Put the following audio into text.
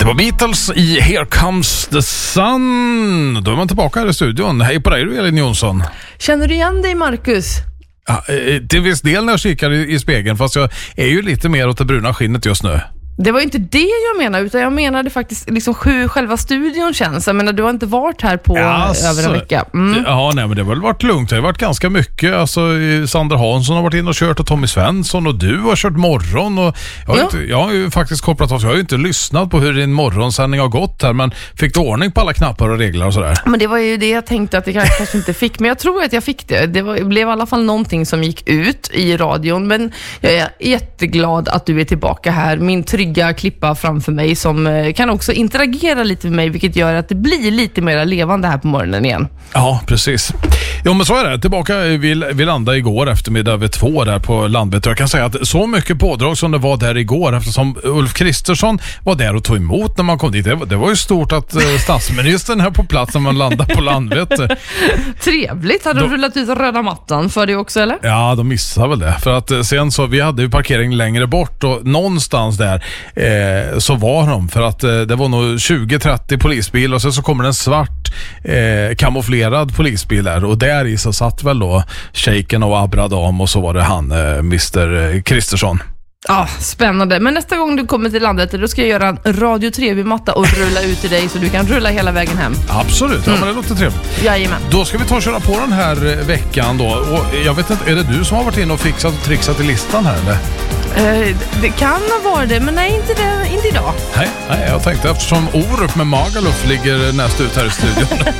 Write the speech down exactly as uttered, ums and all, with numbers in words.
var Beatles i Here Comes the Sun. Då är man tillbaka här i studion. Hej på dig, du Elin Jonsson. Känner du igen dig, Marcus? Ja, till viss del när jag kikar i, i spegeln, fast jag är ju lite mer åt det bruna skinnet just nu. Det var inte det jag menade, utan jag menade faktiskt liksom hur själva studion känns. Jag menar, du har inte varit här på Alltså, över en vecka. Mm. Ja, nej, men det har väl varit lugnt. Det har varit ganska mycket. Alltså, Sander Hansson har varit in och kört och Tommy Svensson och du har kört morgon. Och jag, har Ja. inte, jag har ju faktiskt kopplat av. Jag har ju inte lyssnat på hur din morgonsändning har gått här, men fick du ordning på alla knappar och regler och sådär? Men det var ju det jag tänkte att jag kanske inte fick. Men jag tror att jag fick det. Det var, blev i alla fall någonting som gick ut i radion. Men jag är jätteglad att du är tillbaka här. Min trygga klippa framför mig som eh, kan också interagera lite med mig, vilket gör att det blir lite mer levande här på morgonen igen. Ja, precis. Jo, men så är det. Tillbaka, vi, vi landade igår eftermiddag vid två där på Landvetter. Jag kan säga att så mycket pådrag som det var där igår, eftersom Ulf Kristersson var där och tog emot när man kom dit. Det var, det var ju stort att eh, statsministern här på plats när man landade på Landvetter. Trevligt. Hade Då- du rullat ut röda mattan för det också, eller? Ja, de missade väl det. För att eh, sen så, vi hade ju parkering längre bort och någonstans där eh, så var de. För att eh, det var nog tjugo trettio polisbil och sen så kommer det en svart eh, kamouflerad polisbil där. Och där i så satt väl då Shaken och Abradam och så var det han, eh, mister Kristersson. Ja, spännande. Men nästa gång du kommer till landet, då ska jag göra en Radio tre-matta och rulla ut till dig så du kan rulla hela vägen hem. Absolut, ja, men det låter trevligt. Jajamän. Då ska vi ta och köra på den här eh, veckan då. Och jag vet inte, är det du som har varit in och fixat och trixat i listan här eller? Eh, det kan ha varit det, men nej, inte, det, inte idag. Nej, nej, jag tänkte eftersom Orup med Magaluf ligger näst ut här i studion.